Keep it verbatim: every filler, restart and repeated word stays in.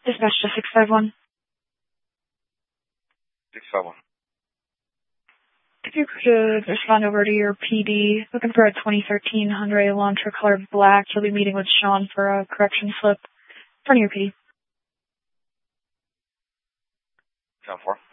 Dispatch to six five one. six five one. If you could respond over to your P D, looking for a twenty thirteen Hyundai Elantra color black. You'll be meeting with Sean for a correction slip. In front of your P D. Sean four.